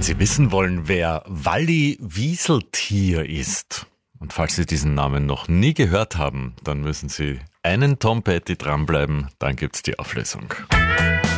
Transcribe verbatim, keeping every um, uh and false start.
Sie wissen wollen, wer Walli Wieseltier ist, und falls Sie diesen Namen noch nie gehört haben, dann müssen Sie einen Tom Petty dranbleiben, dann gibt's die Auflösung.